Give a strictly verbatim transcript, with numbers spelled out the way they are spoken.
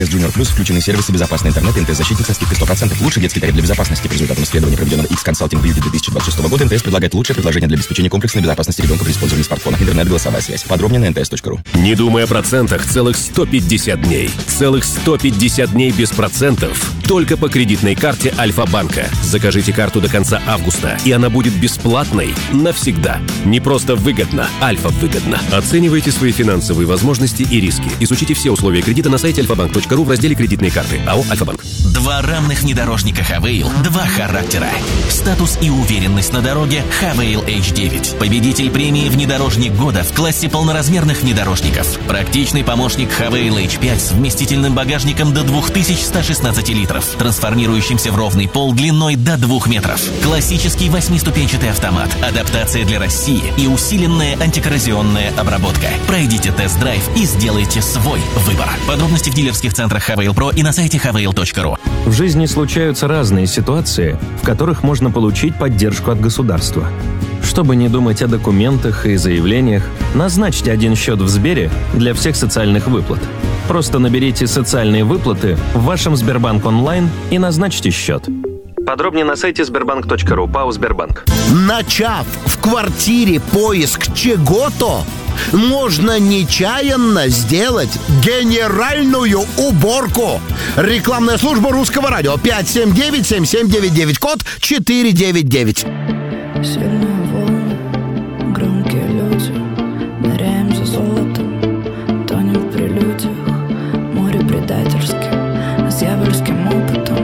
Junior Plus включены сервисы безопасный интернет и эн тэ эс-защитник со скидкой сто процентов. Лучший детский тариф для безопасности. По результатам исследования, проведенного X-Consulting Beauty две тысячи двадцать шестого года, эн тэ эс предлагает лучшее предложение для обеспечения комплексной безопасности ребенка при использовании смартфона. Интернет, голосовая связь. Подробнее на эн тэ эс точка ру. Не думай о процентах целых сто пятьдесят дней. Целых сто пятьдесят дней без процентов. Только по кредитной карте Альфа-банка. Закажите карту до конца августа, и она будет бесплатной навсегда. Не просто выгодно, Альфа-выгодно. Оценивайте свои финансовые возможности и риски. Изучите все условия кредита на сайте альфа банк точка ру в разделе «Кредитные карты». АО «Альфа-банк». Два равных внедорожника Хавейл, два характера. Статус и уверенность на дороге Хавейл эйч девять. Победитель премии «Внедорожник года» в классе полноразмерных внедорожников. Практичный помощник Хавейл эйч пять с вместительным багажником до две тысячи сто шестнадцать литров, трансформирующимся в ровный пол длиной до двух метров. Классический восьмиступенчатый автомат, адаптация для России и усиленная антикоррозионная обработка. Пройдите тест-драйв и сделайте свой выбор. Подробности в дилерских центрах Хавейл Про и на сайте хавейл точка ру. В жизни случаются разные ситуации, в которых можно получить поддержку от государства. Чтобы не думать о документах и заявлениях, назначьте один счет в Сбере для всех социальных выплат. Просто наберите «Социальные выплаты» в вашем Сбербанк онлайн и назначьте счет. Подробнее на сайте сбербанк точка ру. ПАО «Сбербанк». Начав в квартире поиск чего-то, можно нечаянно сделать генеральную уборку. Рекламная служба Русского радио. пять семь девять семь семь девять девять, код четыре девять девять. Сильная волна.